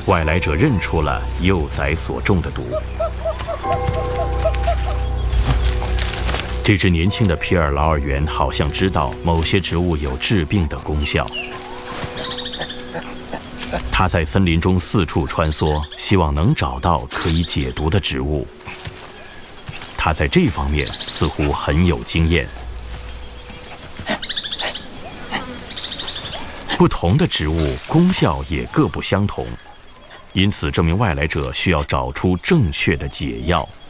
外来者认出了幼崽所中的毒。这只年轻的皮尔劳尔猿好像知道某些植物有治病的功效。它在森林中四处穿梭，希望能找到可以解毒的植物。它在这方面似乎很有经验。不同的植物功效也各不相同，因此这名外来者需要找出正确的解药。